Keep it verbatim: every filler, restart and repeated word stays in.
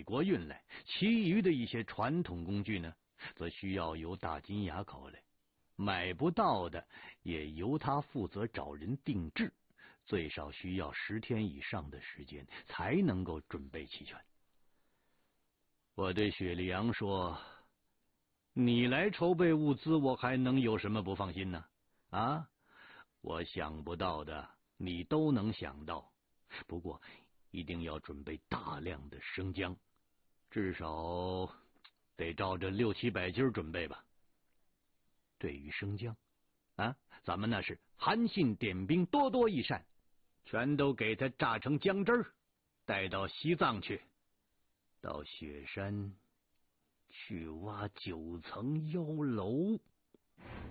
国运来，其余的一些传统工具呢，则需要由大金牙考来。买不到的也由他负责找人定制，最少需要十天以上的时间才能够准备齐全。我对雪莉杨说：“你来筹备物资，我还能有什么不放心呢？啊，我想不到的你都能想到，不过一定要准备大量的生姜，至少得照着六七百斤准备吧。对于生姜啊，咱们那是韩信点兵，多多益善，全都给它榨成姜汁儿，带到西藏去，到雪山去挖九层妖楼。”